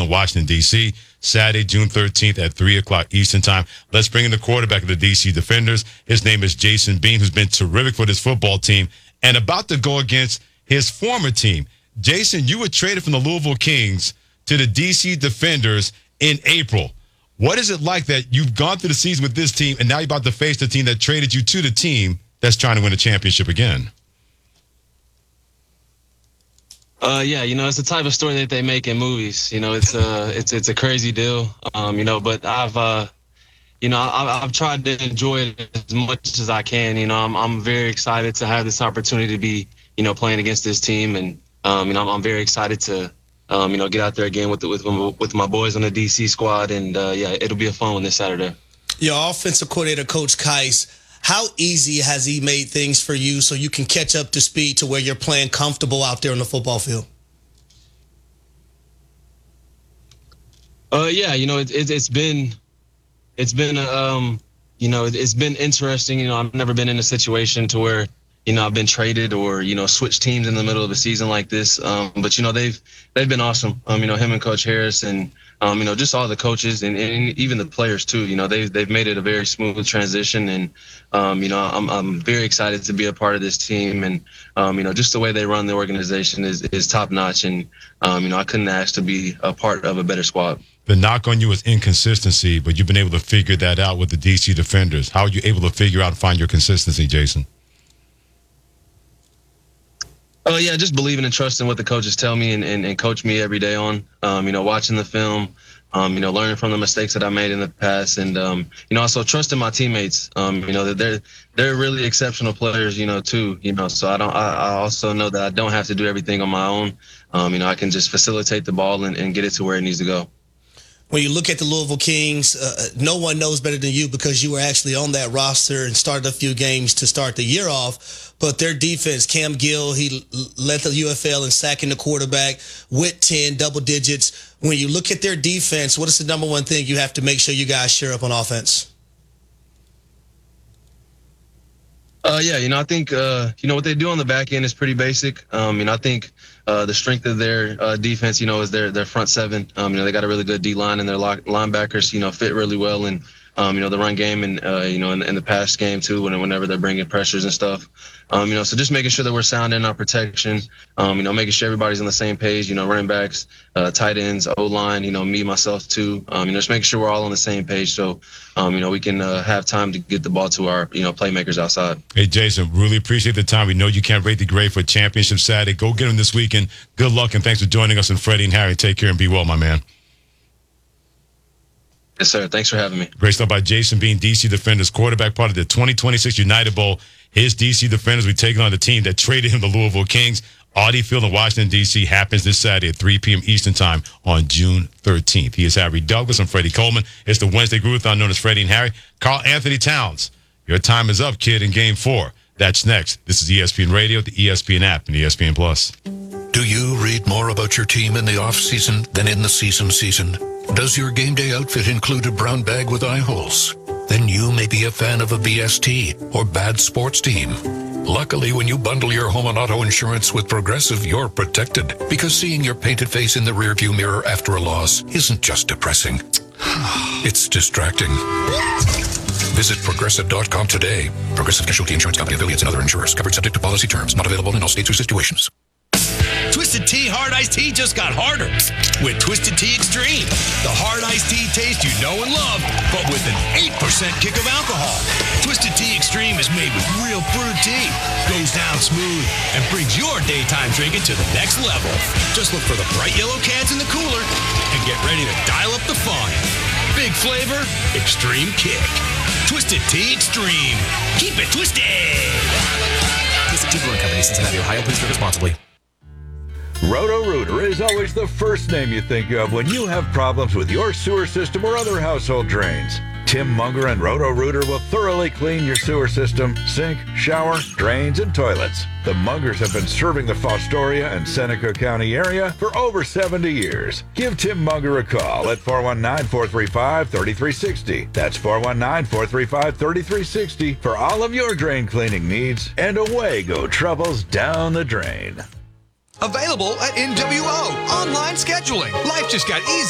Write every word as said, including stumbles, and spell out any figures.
in Washington, D C, Saturday, June thirteenth at three o'clock Eastern time. Let's bring in the quarterback of the D C Defenders. His name is Jason Bean, who's been terrific for this football team and about to go against his former team. Jason, you were traded from the Louisville Kings to the D C Defenders in April. What is it like that you've gone through the season with this team and now you're about to face the team that traded you to the team that's trying to win a championship again? Uh, yeah, you know, it's the type of story that they make in movies. You know, it's uh, it's it's a crazy deal. Um, you know, but I've, uh, you know, I've, I've tried to enjoy it as much as I can. You know, I'm I'm very excited to have this opportunity to be, you know, playing against this team, and um, you know, I'm, I'm very excited to, um, you know, get out there again with the, with with my boys on the D C squad, and uh, yeah, it'll be a fun one this Saturday. Your offensive coordinator, Coach Kais, how easy has he made things for you so you can catch up to speed to where you're playing comfortable out there on the football field? Uh, yeah, you know, it, it, it's been, it's been, um, you know, it, it's been interesting. You know, I've never been in a situation to where, you know, I've been traded or, you know, switched teams in the middle of a season like this. Um, but, you know, they've, they've been awesome. Um, you know, him and Coach Harris and, Um, you know, just all the coaches and, and even the players too. You know, they've they've made it a very smooth transition, and um, you know, I'm I'm very excited to be a part of this team, and um, you know, just the way they run the organization is is top notch, and um, you know, I couldn't ask to be a part of a better squad. The knock on you is inconsistency, but you've been able to figure that out with the D C Defenders. How are you able to figure out and find your consistency, Jason? Oh, uh, yeah, just believing and trusting what the coaches tell me and, and, and coach me every day on, um, you know, watching the film, um, you know, learning from the mistakes that I made in the past. And, um, you know, also trusting my teammates, um, you know, that they're they're really exceptional players, you know, too, you know, so I don't I, I also know that I don't have to do everything on my own. Um, you know, I can just facilitate the ball and, and get it to where it needs to go. When you look at the Louisville Kings, uh, no one knows better than you because you were actually on that roster and started a few games to start the year off. But their defense, Cam Gill, he led the U F L in sacking the quarterback with ten double digits. When you look at their defense, what is the number one thing you have to make sure you guys share up on offense? Uh, yeah, you know, I think, uh, you know, what they do on the back end is pretty basic. Um, you know, I think uh, the strength of their uh, defense, you know, is their their front seven. Um, you know, they got a really good D-line, and their lock, linebackers, you know, fit really well in, um, you know, the run game and, uh, you know, in, in the pass game, too, when, whenever they're bringing pressures and stuff. Um, you know, so just making sure that we're sound in our protection, um, you know, making sure everybody's on the same page, you know, running backs, uh, tight ends, O-line, you know, me, myself, too. Um, you know, just making sure we're all on the same page so, um, you know, we can uh, have time to get the ball to our, you know, playmakers outside. Hey, Jason, really appreciate the time. We know you can't rate the grade for Championship Saturday. Go get them this weekend. Good luck, and thanks for joining us. And Freddie and Harry, take care and be well, my man. Yes, sir. Thanks for having me. Great stuff by Jason Bean, D C Defenders quarterback, part of the twenty twenty-six United Bowl. His D C Defenders will be taking on the team that traded him, the Louisville Kings. Audi Field in Washington, D C happens this Saturday at three p.m. Eastern Time on June thirteenth. He is Harry Douglas. I'm Freddie Coleman. It's the Wednesday Groovathon known as Freddie and Harry. Carl Anthony Towns, your time is up, kid, in Game four. That's next. This is E S P N Radio, the E S P N app, and E S P N Plus. Do you read more about your team in the off-season than in the season season? Does your game day outfit include a brown bag with eye holes? Then you may be a fan of a B S T or bad sports team. Luckily, when you bundle your home and auto insurance with Progressive, you're protected. Because seeing your painted face in the rearview mirror after a loss isn't just depressing. It's distracting. Visit Progressive dot com today. Progressive Casualty Insurance Company, affiliates, and other insurers. Covered subject to policy terms. Not available in all states or situations. Twisted Tea Hard Iced Tea just got harder with Twisted Tea Extreme. The hard iced tea taste you know and love, but with an eight percent kick of alcohol. Twisted Tea Extreme is made with real brewed tea, goes down smooth, and brings your daytime drinking to the next level. Just look for the bright yellow cans in the cooler and get ready to dial up the fun. Big flavor, extreme kick. Twisted Tea Extreme. Keep it twisted. Twisted Tea Brewing Company, Cincinnati, Ohio. Please drink responsibly. Roto-Rooter is always the first name you think of when you have problems with your sewer system or other household drains. Tim Munger and Roto-Rooter will thoroughly clean your sewer system, sink, shower, drains, and toilets. The Mungers have been serving the Fostoria and Seneca County area for over seventy years. Give Tim Munger a call at four one nine, four three five, three three six zero. That's four one nine, four three five, three three six zero for all of your drain cleaning needs, and away go troubles down the drain. Available at N W O. Online scheduling. Life just got easy.